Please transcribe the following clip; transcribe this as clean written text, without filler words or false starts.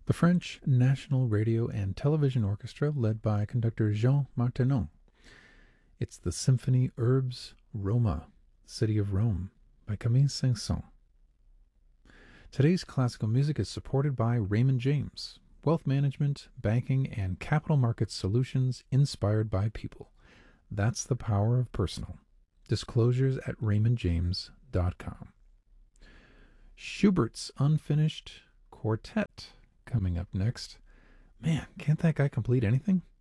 The French National Radio and Television Orchestra, led by conductor Jean Martinon. It's the Symphony Herbes Roma, City of Rome, by Camille Saint-Saëns. Today's classical music is supported by Raymond James, wealth management, banking, and capital markets solutions inspired by people. That's the power of personal. Disclosures at raymondjames.com. Schubert's Unfinished Quartet coming up next. Man, can't that guy complete anything?